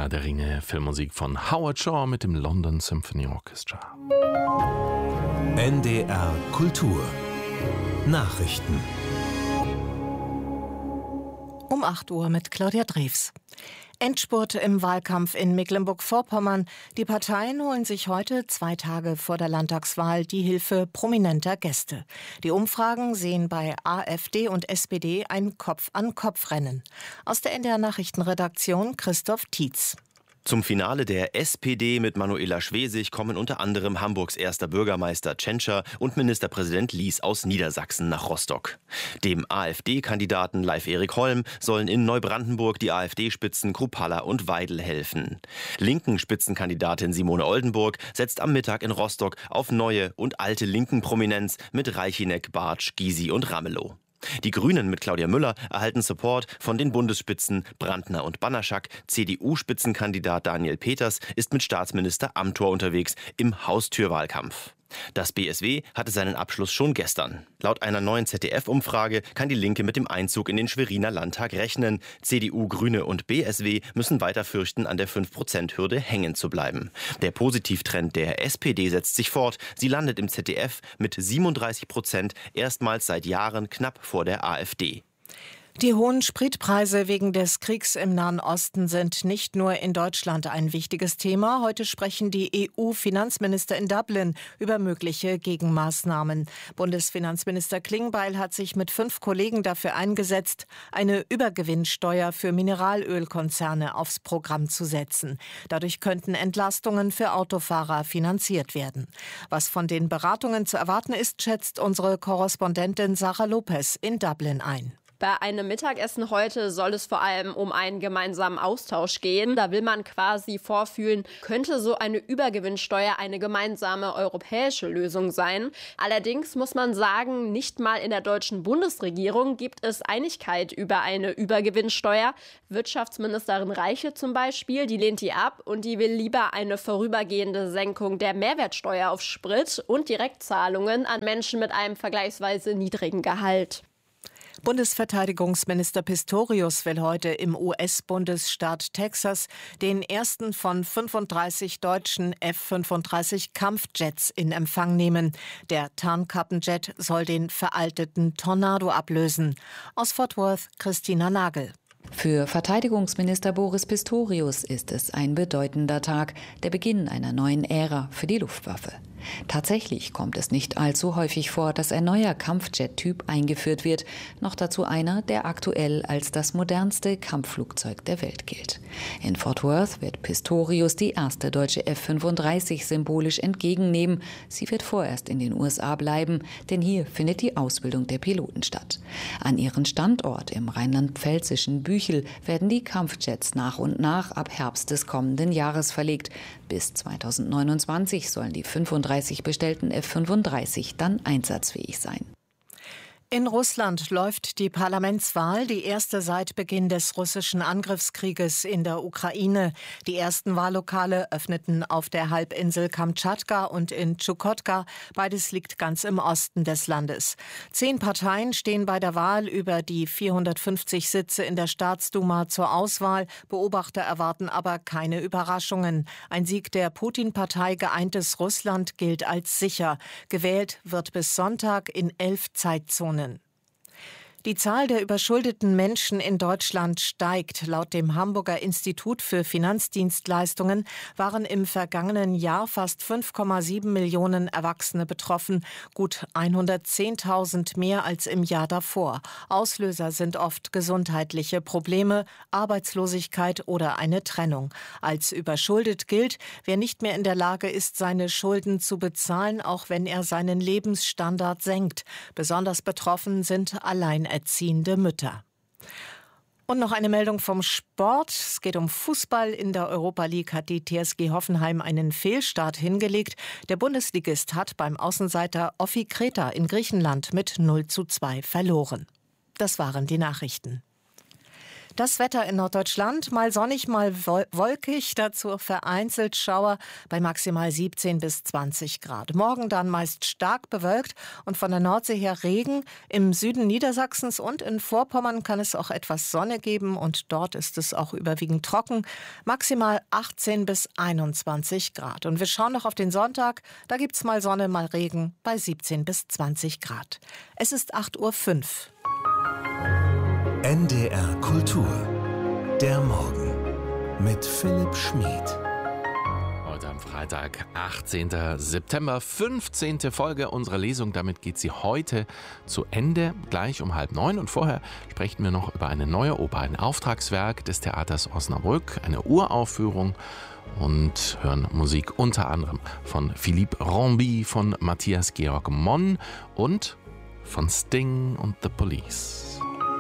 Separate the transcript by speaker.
Speaker 1: Herr der Ringe, Filmmusik von Howard Shaw mit dem London Symphony Orchestra.
Speaker 2: NDR Kultur Nachrichten
Speaker 3: Um 8 Uhr mit Claudia Drews. Endspurt im Wahlkampf in Mecklenburg-Vorpommern. Die Parteien holen sich heute, 2 Tage vor der Landtagswahl, die Hilfe prominenter Gäste. Die Umfragen sehen bei AfD und SPD ein Kopf-an-Kopf-Rennen. Aus der NDR Nachrichtenredaktion Christoph Tietz.
Speaker 4: Zum Finale der SPD mit Manuela Schwesig kommen unter anderem Hamburgs erster Bürgermeister Tschentscher und Ministerpräsident Lies aus Niedersachsen nach Rostock. Dem AfD-Kandidaten Leif-Erik Holm sollen in Neubrandenburg die AfD-Spitzen Kruppalla und Weidel helfen. Linken Spitzenkandidatin Simone Oldenburg setzt am Mittag in Rostock auf neue und alte linken Prominenz mit Reichinek, Bartsch, Gysi und Ramelow. Die Grünen mit Claudia Müller erhalten Support von den Bundesspitzen Brandner und Banaszak. CDU-Spitzenkandidat Daniel Peters ist mit Staatsminister Amthor unterwegs im Haustürwahlkampf. Das BSW hatte seinen Abschluss schon gestern. Laut einer neuen ZDF-Umfrage kann die Linke mit dem Einzug in den Schweriner Landtag rechnen. CDU, Grüne und BSW müssen weiter fürchten, an der 5%-Hürde hängen zu bleiben. Der Positivtrend der SPD setzt sich fort. Sie landet im ZDF mit 37% erstmals seit Jahren knapp vor der AfD.
Speaker 3: Die hohen Spritpreise wegen des Kriegs im Nahen Osten sind nicht nur in Deutschland ein wichtiges Thema. Heute sprechen die EU-Finanzminister in Dublin über mögliche Gegenmaßnahmen. Bundesfinanzminister Klingbeil hat sich mit 5 Kollegen dafür eingesetzt, eine Übergewinnsteuer für Mineralölkonzerne aufs Programm zu setzen. Dadurch könnten Entlastungen für Autofahrer finanziert werden. Was von den Beratungen zu erwarten ist, schätzt unsere Korrespondentin Sarah Lopez in Dublin ein.
Speaker 5: Bei einem Mittagessen heute soll es vor allem um einen gemeinsamen Austausch gehen. Da will man quasi vorfühlen, könnte so eine Übergewinnsteuer eine gemeinsame europäische Lösung sein. Allerdings muss man sagen, nicht mal in der deutschen Bundesregierung gibt es Einigkeit über eine Übergewinnsteuer. Wirtschaftsministerin Reiche zum Beispiel, die lehnt die ab und die will lieber eine vorübergehende Senkung der Mehrwertsteuer auf Sprit und Direktzahlungen an Menschen mit einem vergleichsweise niedrigen Gehalt.
Speaker 3: Bundesverteidigungsminister Pistorius will heute im US-Bundesstaat Texas den ersten von 35 deutschen F-35 Kampfjets in Empfang nehmen. Der Tarnkappenjet soll den veralteten Tornado ablösen. Aus Fort Worth Christina Nagel.
Speaker 6: Für Verteidigungsminister Boris Pistorius ist es ein bedeutender Tag, der Beginn einer neuen Ära für die Luftwaffe. Tatsächlich kommt es nicht allzu häufig vor, dass ein neuer Kampfjet-Typ eingeführt wird, noch dazu einer, der aktuell als das modernste Kampfflugzeug der Welt gilt. In Fort Worth wird Pistorius die erste deutsche F-35 symbolisch entgegennehmen. Sie wird vorerst in den USA bleiben, denn hier findet die Ausbildung der Piloten statt. An ihren Standort im rheinland-pfälzischen Büchel werden die Kampfjets nach und nach ab Herbst des kommenden Jahres verlegt. Bis 2029 sollen die 35 bestellten F-35 dann einsatzfähig sein.
Speaker 3: In Russland läuft die Parlamentswahl, die erste seit Beginn des russischen Angriffskrieges in der Ukraine. Die ersten Wahllokale öffneten auf der Halbinsel Kamtschatka und in Tschukotka. Beides liegt ganz im Osten des Landes. 10 Parteien stehen bei der Wahl über die 450 Sitze in der Staatsduma zur Auswahl. Beobachter erwarten aber keine Überraschungen. Ein Sieg der Putin-Partei Geeintes Russland gilt als sicher. Gewählt wird bis Sonntag in 11 Zeitzonen. Die Zahl der überschuldeten Menschen in Deutschland steigt. Laut dem Hamburger Institut für Finanzdienstleistungen waren im vergangenen Jahr fast 5,7 Millionen Erwachsene betroffen, gut 110.000 mehr als im Jahr davor. Auslöser sind oft gesundheitliche Probleme, Arbeitslosigkeit oder eine Trennung. Als überschuldet gilt, wer nicht mehr in der Lage ist, seine Schulden zu bezahlen, auch wenn er seinen Lebensstandard senkt. Besonders betroffen sind alleinerziehende Mütter. Und noch eine Meldung vom Sport. Es geht um Fußball. In der Europa League hat die TSG Hoffenheim einen Fehlstart hingelegt. Der Bundesligist hat beim Außenseiter Offi Kreta in Griechenland mit 0:2 verloren. Das waren die Nachrichten. Das Wetter in Norddeutschland, mal sonnig, mal wolkig, dazu vereinzelt Schauer bei maximal 17 bis 20 Grad. Morgen dann meist stark bewölkt und von der Nordsee her Regen. Im Süden Niedersachsens und in Vorpommern kann es auch etwas Sonne geben und dort ist es auch überwiegend trocken. Maximal 18 bis 21 Grad. Und wir schauen noch auf den Sonntag, da gibt's mal Sonne, mal Regen bei 17 bis 20 Grad. Es ist 8:05 Uhr.
Speaker 2: NDR Kultur. Der Morgen mit Philipp Schmid.
Speaker 1: Heute am Freitag, 18. September, 15. Folge unserer Lesung. Damit geht sie heute zu Ende, gleich um 8:30. Und vorher sprechen wir noch über eine neue Oper, ein Auftragswerk des Theaters Osnabrück, eine Uraufführung und hören Musik unter anderem von Philippe Ramby, von Matthias Georg Monn und von Sting und The Police.